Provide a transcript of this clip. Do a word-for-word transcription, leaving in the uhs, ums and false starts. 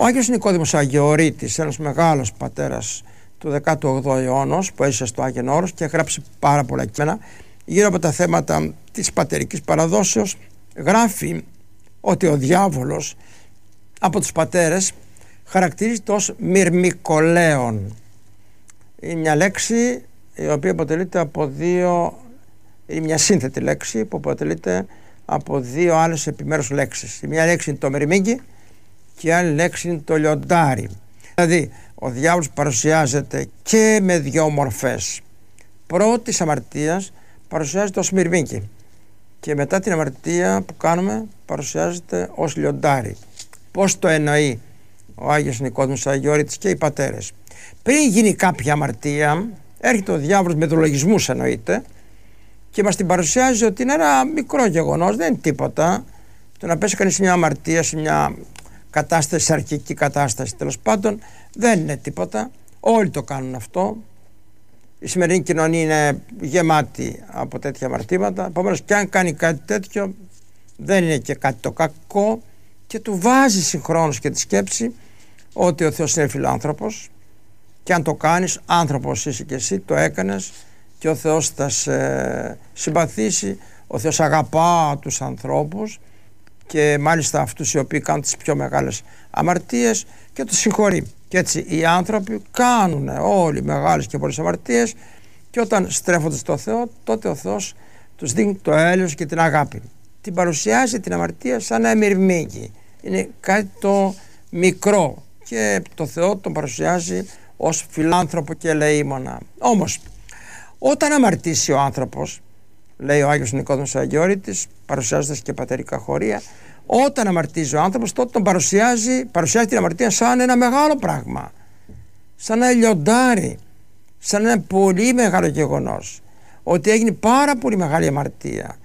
Ο Άγιος Νικόδημος Αγιορείτης, ένας μεγάλος πατέρας του δέκατου όγδοου αιώνα που έζησε στο Άγιον Όρος και έγραψε πάρα πολλά κείμενα γύρω από τα θέματα της πατερικής παραδόσεως, γράφει ότι ο διάβολος από τους πατέρες χαρακτηρίζεται ως μυρμικολέον. Είναι μια λέξη η οποία αποτελείται από δύο, είναι μια σύνθετη λέξη που αποτελείται από δύο άλλες επιμέρους λέξεις. Η μια λέξη είναι το μυρμήγκι και η άλλη λέξη είναι το λιοντάρι. Δηλαδή ο διάβολος παρουσιάζεται και με δύο μορφές. Πρώτης αμαρτίας παρουσιάζεται ως μυρμήγκι και μετά την αμαρτία που κάνουμε παρουσιάζεται ως λιοντάρι. Πώς το εννοεί ο Άγιος Νικόδημος Αγιορείτης και οι πατέρες? Πριν γίνει κάποια αμαρτία έρχεται ο διάβολος με δολογισμούς, εννοείται, και μας την παρουσιάζει ότι είναι ένα μικρό γεγονός, δεν είναι τίποτα. Το να πέσει κανείς σε μια αμαρτία, σε μια κατάσταση, σε αρχική κατάσταση τέλος πάντων, δεν είναι τίποτα. Όλοι το κάνουν αυτό. Η σημερινή κοινωνία είναι γεμάτη από τέτοια αμαρτήματα. Επομένως, και αν κάνει κάτι τέτοιο, δεν είναι και κάτι το κακό, και του βάζει συγχρόνως και τη σκέψη ότι ο Θεός είναι φιλάνθρωπος και αν το κάνεις, άνθρωπος είσαι και εσύ, το έκανες και ο Θεός θα σε συμπαθήσει. Ο Θεός αγαπά τους ανθρώπους και μάλιστα αυτούς οι οποίοι κάνουν τις πιο μεγάλες αμαρτίες και τους συγχωρεί. Και έτσι οι άνθρωποι κάνουν όλοι μεγάλες και πολλές αμαρτίες και όταν στρέφονται στο Θεό, τότε ο Θεός τους δίνει το έλεος και την αγάπη. Την παρουσιάζει την αμαρτία σαν ένα μυρμήγκι. Είναι κάτι το μικρό και το Θεό τον παρουσιάζει ως φιλάνθρωπο και ελεήμονα. Όμως όταν αμαρτήσει ο άνθρωπος, λέει ο Άγιος Νικόδημος Αγιορείτης, παρουσιάζοντας και πατερικά χωρία, όταν αμαρτίζει ο άνθρωπος, τότε τον παρουσιάζει, παρουσιάζει την αμαρτία σαν ένα μεγάλο πράγμα, σαν ένα λιοντάρι, σαν ένα πολύ μεγάλο γεγονός, ότι έγινε πάρα πολύ μεγάλη αμαρτία